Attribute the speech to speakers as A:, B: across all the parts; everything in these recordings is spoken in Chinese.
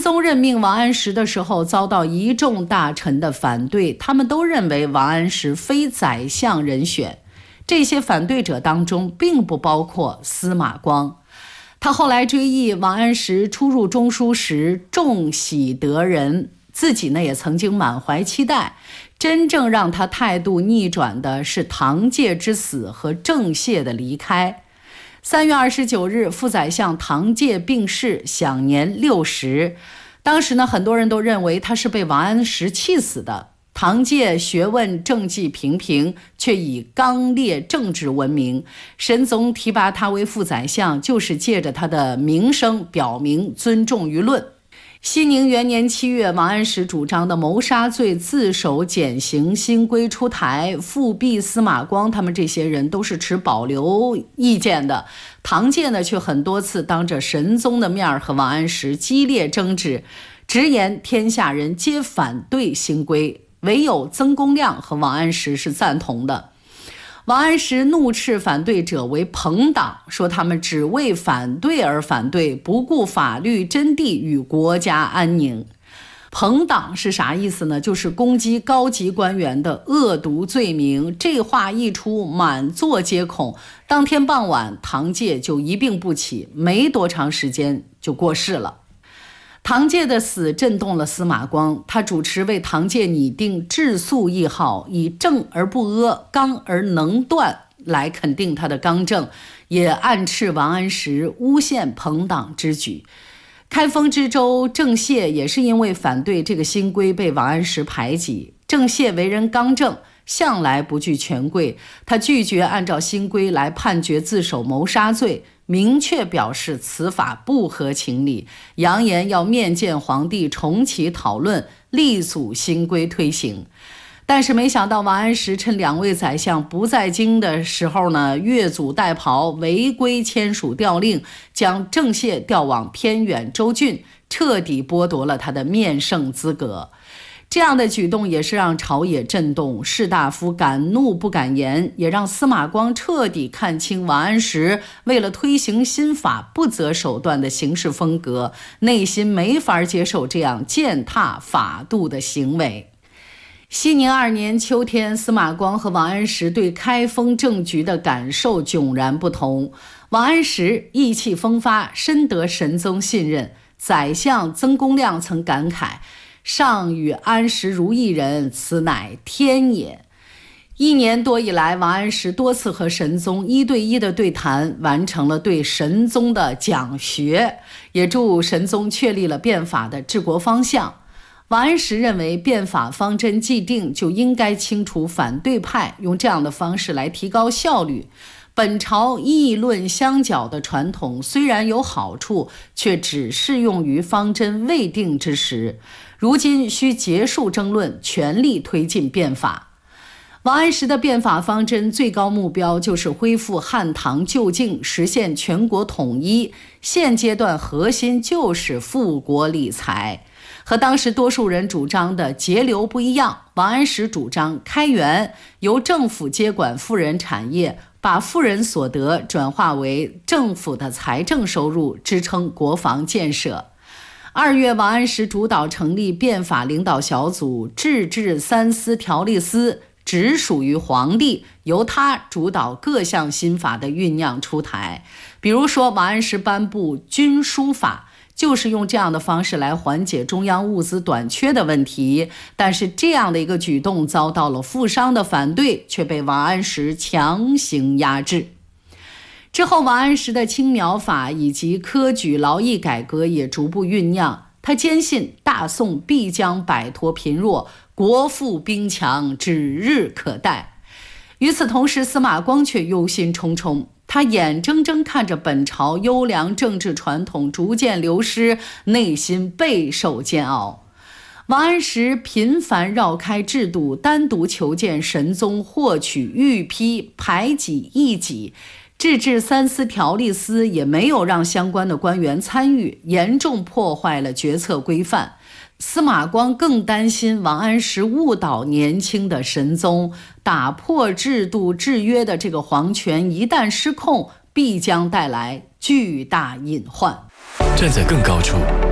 A: 宗任命王安石的时候，遭到一众大臣的反对，他们都认为王安石非宰相人选。这些反对者当中并不包括司马光。他后来追忆王安石初入中书时重喜得人，自己呢也曾经满怀期待。真正让他态度逆转的是唐介之死和郑燮的离开。3月29日，副宰相唐介病逝，享年60。当时呢，很多人都认为他是被王安石气死的。唐介学问政绩平平，却以刚烈正直闻名。神宗提拔他为副宰相，就是借着他的名声表明尊重舆论。熙宁元年7月，王安石主张的谋杀罪自首减刑新规出台，复辟司马光他们这些人都是持保留意见的。唐介呢，却很多次当着神宗的面和王安石激烈争执，直言天下人皆反对新规，唯有曾公亮和王安石是赞同的。王安石怒斥反对者为朋党，说他们只为反对而反对，不顾法律真谛与国家安宁。朋党是啥意思呢？就是攻击高级官员的恶毒罪名。这话一出，满座皆恐。当天傍晚，唐介就一病不起，没多长时间就过世了。唐介的死震动了司马光，他主持为唐介拟定治粟一号，以正而不阿，刚而能断来肯定他的刚正，也暗斥王安石诬陷朋党之举。开封知州郑燮也是因为反对这个新规被王安石排挤。郑燮为人刚正，向来不惧权贵，他拒绝按照新规来判决自首谋杀罪，明确表示此法不合情理，扬言要面见皇帝重启讨论，力阻新规推行。但是没想到王安石趁2位宰相不在京的时候呢，越俎代庖，违规签署调令，将郑燮调往偏远州郡，彻底剥夺了他的面圣资格。这样的举动也是让朝野震动，士大夫敢怒不敢言，也让司马光彻底看清王安石为了推行新法不择手段的行事风格，内心没法接受这样践踏法度的行为。熙宁2年秋天，司马光和王安石对开封政局的感受迥然不同。王安石意气风发，深得神宗信任。宰相曾公亮曾感慨，上与安石如一人，此乃天也。1年多以来，王安石多次和神宗1对1的对谈，完成了对神宗的讲学，也助神宗确立了变法的治国方向。王安石认为变法方针既定，就应该清除反对派，用这样的方式来提高效率。本朝议论相较的传统虽然有好处，却只适用于方针未定之时。如今需结束争论，全力推进变法。王安石的变法方针最高目标就是恢复汉唐旧境，实现全国统一。现阶段核心就是富国理财。和当时多数人主张的节流不一样，王安石主张开源，由政府接管富人产业，把富人所得转化为政府的财政收入，支撑国防建设。2月，王安石主导成立变法领导小组，制置3司条例司，直属于皇帝，由他主导各项新法的酝酿出台。比如说，王安石颁布军书法，就是用这样的方式来缓解中央物资短缺的问题。但是这样的一个举动遭到了富商的反对，却被王安石强行压制。之后，王安石的青苗法以及科举劳役改革也逐步酝酿。他坚信大宋必将摆脱贫弱，国富兵强指日可待。与此同时，司马光却忧心忡忡，他眼睁睁看着本朝优良政治传统逐渐流失，内心备受煎熬。王安石频繁绕开制度，单独求见神宗，获取御批，排挤异己。制置3司条例司也没有让相关的官员参与，严重破坏了决策规范。司马光更担心王安石误导年轻的神宗，打破制度制约的这个皇权一旦失控，必将带来巨大隐患。
B: 站在更高处，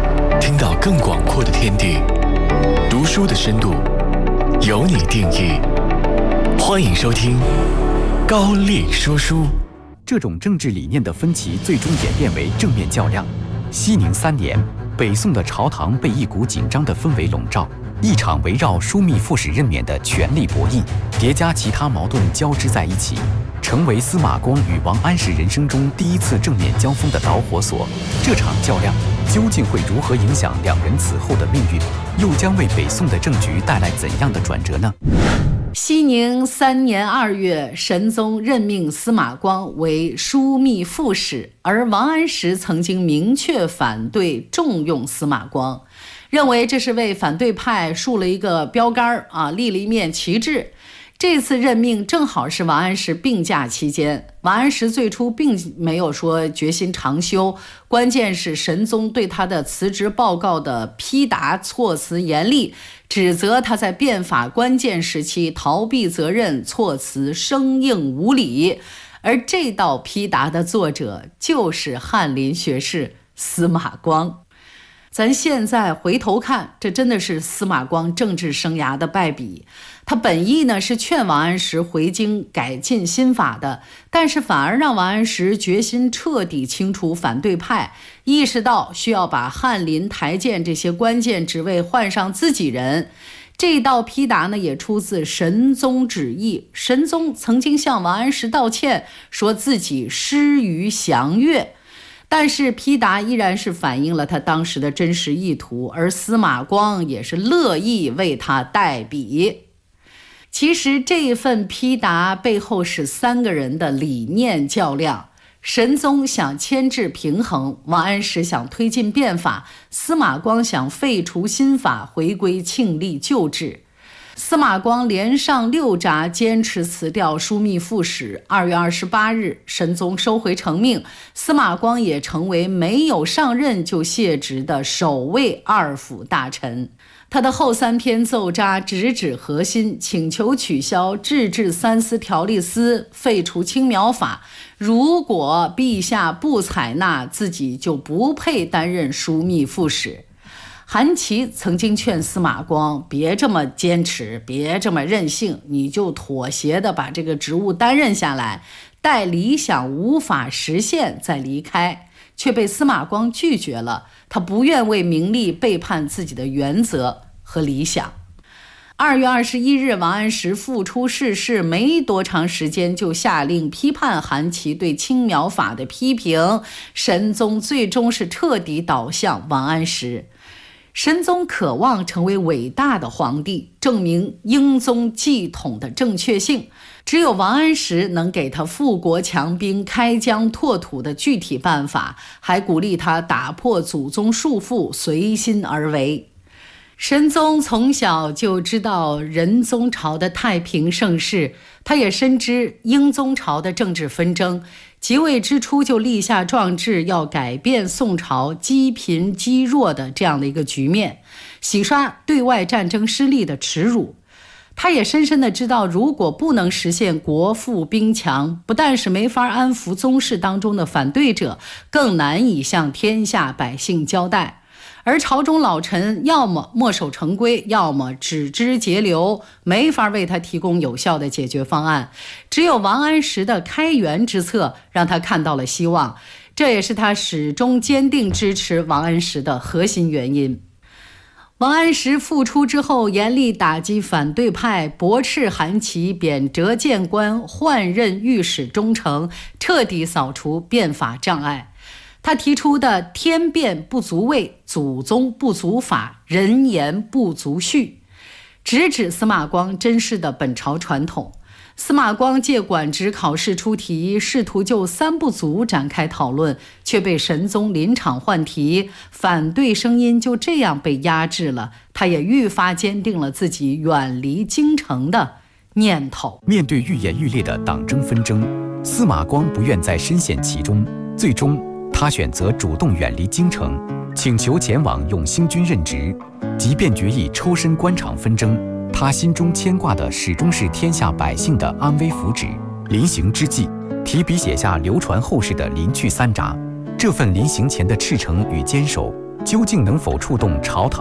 B: 听到更广阔的天地。读书的深度由你定义。欢迎收听高丽说书。
C: 这种政治理念的分歧最终演变为正面较量。熙宁3年，北宋的朝堂被一股紧张的氛围笼罩，一场围绕枢密副使任免的权力博弈，叠加其他矛盾交织在一起，成为司马光与王安石人生中第一次正面交锋的导火索。这场较量究竟会如何影响两人此后的命运，又将为北宋的政局带来怎样的转折呢？
A: 熙宁3年2月，神宗任命司马光为枢密副使，而王安石曾经明确反对重用司马光，认为这是为反对派竖了一个标杆立了一面旗帜。这次任命正好是王安石病假期间，王安石最初并没有说决心长休，关键是神宗对他的辞职报告的批答措辞严厉，指责他在变法关键时期逃避责任，措辞生硬无理。而这道批答的作者就是翰林学士司马光。咱现在回头看，这真的是司马光政治生涯的败笔。他本意呢是劝王安石回京改进新法的，但是反而让王安石决心彻底清除反对派，意识到需要把翰林、台监这些关键职位换上自己人。这道批答呢也出自神宗旨意，神宗曾经向王安石道歉，说自己失于详阅。但是批答依然是反映了他当时的真实意图，而司马光也是乐意为他代笔。其实这份批答背后是3个人的理念较量，神宗想牵制平衡，王安石想推进变法，司马光想废除新法，回归庆历旧制。司马光连上6札，坚持辞掉枢密副使。2月28日，神宗收回成命，司马光也成为没有上任就卸职的首位二辅大臣。他的后3篇奏札直指核心，请求取消制治3司条例司，废除青苗法。如果陛下不采纳，自己就不配担任枢密副使。韩琦曾经劝司马光别这么坚持，别这么任性，你就妥协的把这个职务担任下来，待理想无法实现再离开，却被司马光拒绝了。他不愿为名利背叛自己的原则和理想。2月21日，王安石复出逝世，没多长时间就下令批判韩琦对青苗法的批评，神宗最终是彻底倒向王安石。神宗渴望成为伟大的皇帝，证明英宗继统的正确性，只有王安石能给他富国强兵、开疆拓土的具体办法，还鼓励他打破祖宗束缚，随心而为。神宗从小就知道仁宗朝的太平盛世，他也深知英宗朝的政治纷争，即位之初就立下壮志，要改变宋朝积贫积弱的这样的一个局面，洗刷对外战争失利的耻辱。他也深深地知道，如果不能实现国富兵强，不但是没法安抚宗室当中的反对者，更难以向天下百姓交代。而朝中老臣要么墨守成规，要么只知节流，没法为他提供有效的解决方案。只有王安石的开源之策让他看到了希望，这也是他始终坚定支持王安石的核心原因。王安石复出之后，严厉打击反对派，驳斥韩琦，贬谪谏官，换任御史中丞，彻底扫除变法障碍。他提出的天变不足畏，祖宗不足法，人言不足序，直指司马光珍视的本朝传统。司马光借管职考试出题，试图就3不足展开讨论，却被神宗临场换题，反对声音就这样被压制了。他也愈发坚定了自己远离京城的念头。
C: 面对愈演愈烈的党争纷争，司马光不愿再深陷其中，最终他选择主动远离京城，请求前往永兴军任职。即便决意抽身官场纷争，他心中牵挂的始终是天下百姓的安危福祉。临行之际，提笔写下流传后世的临去3札。这份临行前的赤诚与坚守， 究竟能否触动朝堂